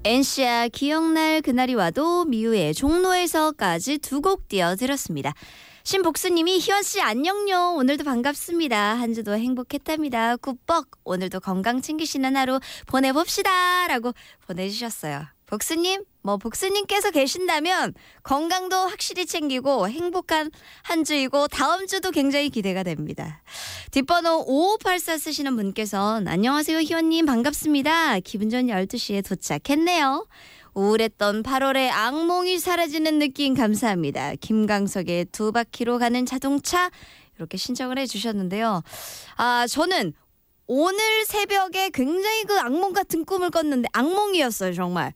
NC야 기억날 그날이 와도, 미우의 종로에서까지 두 곡 띄워드렸습니다. 신복수님이 희원씨 안녕요. 오늘도 반갑습니다. 한 주도 행복했답니다. 굿벅. 오늘도 건강 챙기시는 하루 보내봅시다. 라고 보내주셨어요. 복수님, 복수님께서 계신다면 건강도 확실히 챙기고 행복한 한 주이고 다음 주도 굉장히 기대가 됩니다. 뒷번호 5584 쓰시는 분께서는 안녕하세요 희원님 반갑습니다. 기분 좋은 12시에 도착했네요. 우울했던 8월의 악몽이 사라지는 느낌 감사합니다. 김광석의 두 바퀴로 가는 자동차 이렇게 신청을 해주셨는데요. 저는 오늘 새벽에 굉장히 그 악몽 같은 꿈을 꿨는데 악몽이었어요 정말.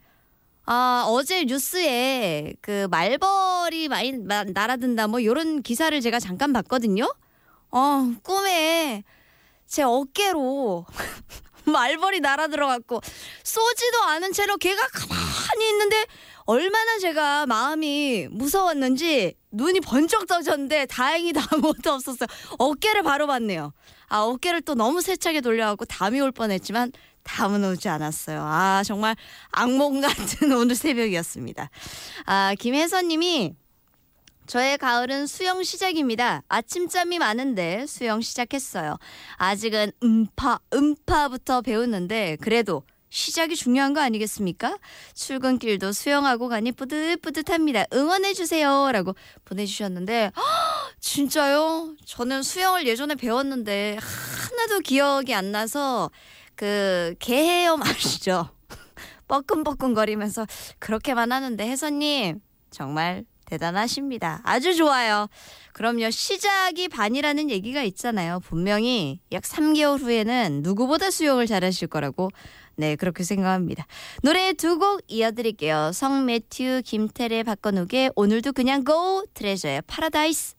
어제 뉴스에 그 말벌이 많이 날아든다 이런 기사를 제가 잠깐 봤거든요. 꿈에 제 어깨로 말벌이 날아들어갖고 쏘지도 않은 채로 걔가 가만히 있는데 얼마나 제가 마음이 무서웠는지 눈이 번쩍 떠졌는데 다행히도 아무것도 없었어요. 어깨를 바로 봤네요. 어깨를 또 너무 세차게 돌려갖고 담이 올 뻔했지만 담은 오지 않았어요. 정말 악몽 같은 오늘 새벽이었습니다. 김혜선님이 저의 가을은 수영 시작입니다. 아침잠이 많은데 수영 시작했어요. 아직은 음파부터 배우는데 그래도 시작이 중요한 거 아니겠습니까? 출근길도 수영하고 가니 뿌듯뿌듯합니다. 응원해주세요. 라고 보내주셨는데 진짜요? 저는 수영을 예전에 배웠는데 하나도 기억이 안 나서 그 개헤엄 아시죠? 뻐끔뻐끔거리면서 그렇게만 하는데 혜선님 정말 대단하십니다. 아주 좋아요. 그럼요. 시작이 반이라는 얘기가 있잖아요. 분명히 약 3개월 후에는 누구보다 수영을 잘하실 거라고 그렇게 생각합니다. 노래 두 곡 이어드릴게요. 성매튜 김태래 박건욱의 오늘도 그냥 고, 트레저의 파라다이스.